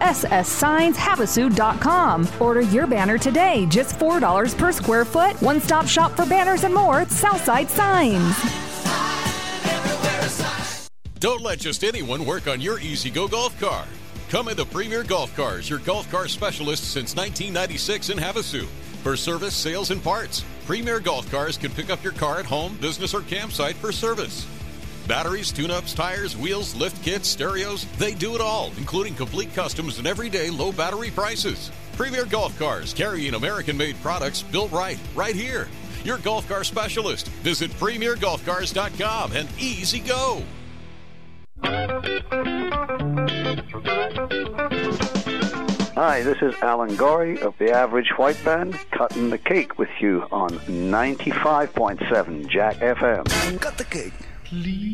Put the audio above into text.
sssigns.havasu.com. Order your banner today, just $4 per square foot. One-stop shop for banners and more at Southside Signs. Don't let just anyone work on your E-Z-GO golf car. Come into Premier Golf Cars, your golf car specialist since 1996 in Havasu. For service, sales, and parts, Premier Golf Cars can pick up your car at home, business, or campsite for service. Batteries, tune-ups, tires, wheels, lift kits, stereos, they do it all, including complete customs and everyday low battery prices. Premier Golf Cars, carrying American-made products built right here. Your golf car specialist. Visit premiergolfcars.com and E-Z-GO. Hi, this is Alan Gorey of the Average White Band, cutting the cake with you on 95.7 Jack FM. Cut the cake, please.